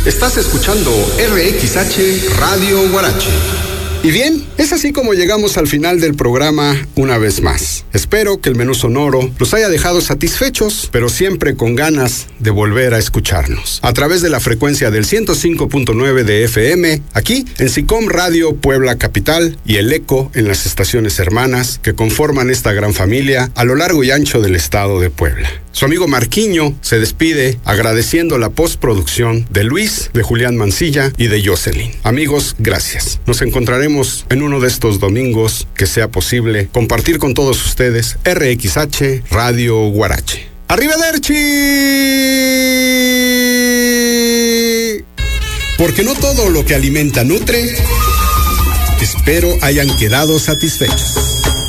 Estás escuchando RXH Radio Huarache. Y bien, es así como llegamos al final del programa una vez más. Espero que el menú sonoro los haya dejado satisfechos, pero siempre con ganas de volver a escucharnos. A través de la frecuencia del 105.9 de FM, aquí en SICOM Radio Puebla Capital y el Eco en las estaciones hermanas que conforman esta gran familia a lo largo y ancho del estado de Puebla. Su amigo Marquiño se despide agradeciendo la postproducción de Luis, de Julián Mancilla y de Jocelyn. Amigos, gracias. Nos encontraremos en uno de estos domingos que sea posible compartir con todos ustedes RXH Radio Huarache. ¡Arrivederci! Porque no todo lo que alimenta nutre. Espero hayan quedado satisfechos.